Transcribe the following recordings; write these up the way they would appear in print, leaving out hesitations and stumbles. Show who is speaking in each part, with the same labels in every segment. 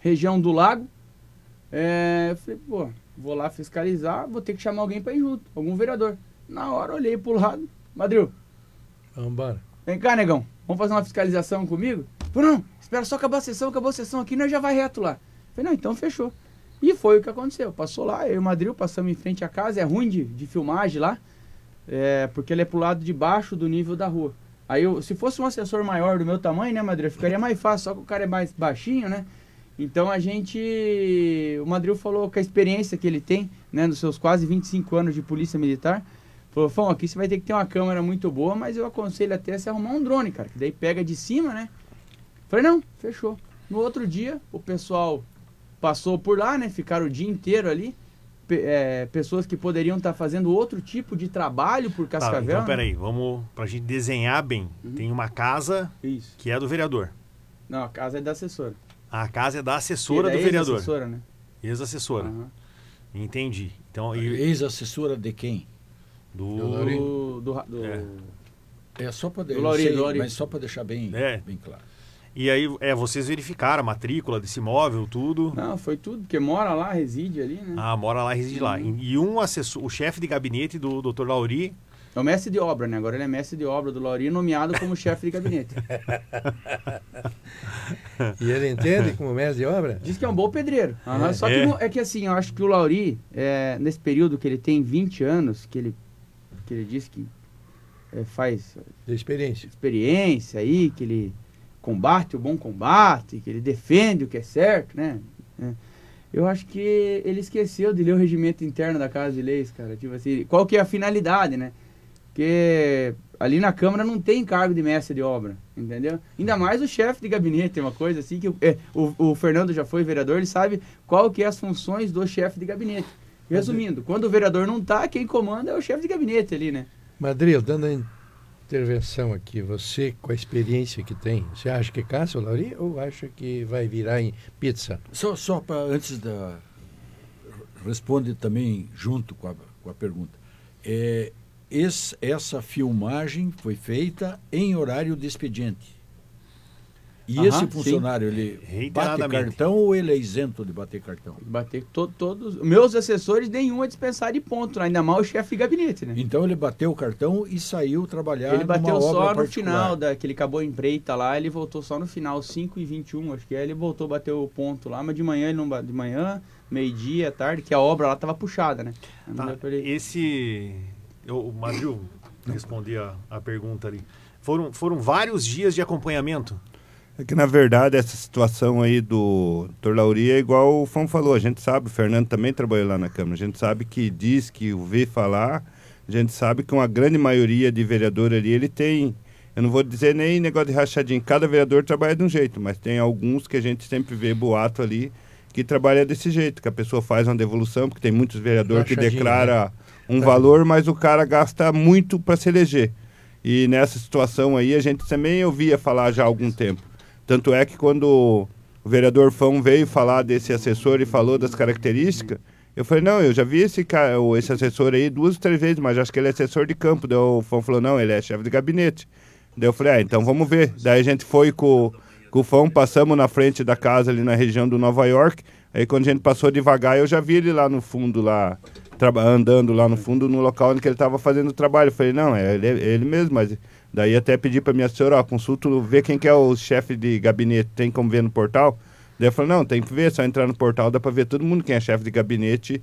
Speaker 1: região do lago. Eu falei, pô, vou lá fiscalizar, vou ter que chamar alguém para ir junto, algum vereador. Na hora, olhei pro lado, Madril,
Speaker 2: Vamos embora.
Speaker 1: vem cá, negão, vamos fazer uma fiscalização comigo? Falei, não, espera só acabar a sessão aqui, nós já vai reto lá. Falei, não, então fechou. E foi o que aconteceu, passou lá, eu e o Madril passamos em frente à casa, é ruim de filmagem lá, porque ele é pro lado de baixo do nível da rua. Aí, se fosse um assessor maior do meu tamanho, né, Madril, ficaria mais fácil, só que o cara é mais baixinho, né? Então o Madril falou que a experiência que ele tem, né, nos seus quase 25 anos de polícia militar, falou, Fão, aqui você vai ter que ter uma câmera muito boa, mas eu aconselho até você arrumar um drone, cara, que daí pega de cima, né? Falei, não, fechou. No outro dia, o pessoal passou por lá, né, ficaram o dia inteiro ali, pessoas que poderiam estar fazendo outro tipo de trabalho por Cascavel.
Speaker 3: Então, peraí, vamos, pra gente desenhar bem, tem uma casa que é do vereador.
Speaker 1: Não, a casa é da assessora.
Speaker 3: A casa é da assessora do vereador.
Speaker 1: Ex-assessora, né?
Speaker 3: Ex-assessora. Entendi. Então,
Speaker 2: Ex-assessora de quem?
Speaker 1: Do
Speaker 2: só para mas só para deixar bem claro.
Speaker 3: E aí, vocês verificaram a matrícula desse imóvel, tudo?
Speaker 1: Não, foi tudo, porque mora lá, reside ali, né?
Speaker 3: Ah, mora lá, reside lá. E um assessor, o chefe de gabinete do Dr. Lauri...
Speaker 1: É o mestre de obra, né? Agora ele é mestre de obra do Lauri, nomeado como chefe de gabinete.
Speaker 2: E ele entende como mestre de obra?
Speaker 1: Diz que é um bom pedreiro. Só que é que assim, eu acho que o Lauri, nesse período que ele tem 20 anos, que ele diz que faz...
Speaker 2: De experiência.
Speaker 1: Experiência aí, que ele combate o bom combate, que ele defende o que é certo, né? Eu acho que ele esqueceu de ler o regimento interno da Casa de Leis, cara. Tipo assim, qual que é a finalidade, né? Porque ali na Câmara não tem cargo de mestre de obra, entendeu? Ainda mais o chefe de gabinete, uma coisa assim, que o Fernando já foi vereador, ele sabe qual que é as funções do chefe de gabinete. Resumindo, quando o vereador não tá, quem comanda é o chefe de gabinete ali, né?
Speaker 2: Madril, dando a intervenção aqui, você com a experiência que tem, você acha que caça o Lauri ou acha que vai virar em pizza?
Speaker 4: Só para antes da... Responde também junto com a pergunta. Essa filmagem foi feita em horário de expediente. E esse funcionário, ele bate cartão ou ele é isento de bater cartão?
Speaker 1: Bater todos. Meus assessores, nenhum é dispensado de ponto, ainda mais o chefe de gabinete, né?
Speaker 4: Então ele bateu o cartão e saiu trabalhar
Speaker 1: ele bateu
Speaker 4: numa
Speaker 1: só
Speaker 4: obra
Speaker 1: no final, que ele acabou a empreita lá, ele voltou só no final, 5h21, acho que ele voltou a bater o ponto lá, mas de manhã ele não bateu, de manhã, meio-dia, tarde, que a obra lá estava puxada, né?
Speaker 3: O Madril respondi a pergunta ali. Foram vários dias de acompanhamento?
Speaker 5: É que, na verdade, essa situação aí do Dr. Lauri é igual o Fão falou. A gente sabe, o Fernando também trabalhou lá na Câmara. A gente sabe que diz, que vê falar. A gente sabe que uma grande maioria de vereador ali, ele tem... Eu não vou dizer nem negócio de rachadinho. Cada vereador trabalha de um jeito, mas tem alguns que a gente sempre vê boato ali que trabalha desse jeito, que a pessoa faz uma devolução, porque tem muitos vereadores que declara um valor, mas o cara gasta muito para se eleger. E nessa situação aí, a gente também ouvia falar já há algum tempo. Tanto é que quando o vereador Fão veio falar desse assessor e falou das características, eu falei, não, eu já vi esse assessor aí 2 ou 3 vezes, mas acho que ele é assessor de campo. Daí o Fão falou, não, ele é chefe de gabinete. Daí eu falei, então vamos ver. Daí a gente foi com o Fão, passamos na frente da casa ali na região do Nova York. Aí quando a gente passou devagar, eu já vi ele lá no fundo, lá andando lá no fundo, no local onde ele estava fazendo o trabalho. Eu falei, não, é ele mesmo, mas... Daí até pedi para minha senhora, consulta, ver quem que é o chefe de gabinete, tem como ver no portal? Daí eu falei, não, tem que ver, só entrar no portal, dá para ver todo mundo quem é chefe de gabinete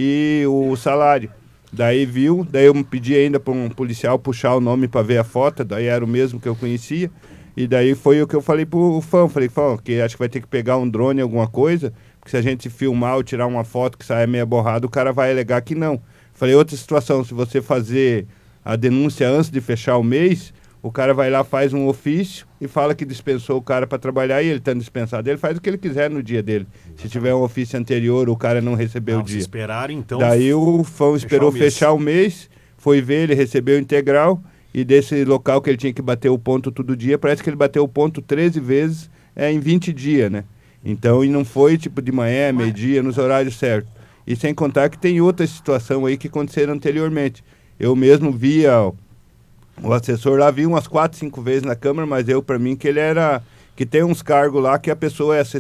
Speaker 5: e o salário. Daí viu, daí eu pedi ainda para um policial puxar o nome para ver a foto, daí era o mesmo que eu conhecia. E daí foi o que eu falei pro Fão, Fão, que acho que vai ter que pegar um drone, alguma coisa, porque se a gente filmar ou tirar uma foto que saia meia borrada, o cara vai alegar que não. Falei, outra situação, se você fazer a denúncia antes de fechar o mês, o cara vai lá, faz um ofício e fala que dispensou o cara para trabalhar e ele estando dispensado, ele faz o que ele quiser no dia dele. Se tiver um ofício anterior, o cara não recebeu o dia.
Speaker 3: Se esperaram, então...
Speaker 5: Daí o Fão esperou fechar o mês, foi ver, ele recebeu integral e desse local que ele tinha que bater o ponto todo dia, parece que ele bateu o ponto 13 vezes em 20 dias, né? Então, e não foi tipo de manhã, meio-dia, nos horários certos. E sem contar que tem outra situação aí que aconteceram anteriormente. Eu mesmo via... O assessor lá vi umas 4, 5 vezes na Câmara, mas para mim que ele era... Que tem uns cargos lá que a pessoa é assessor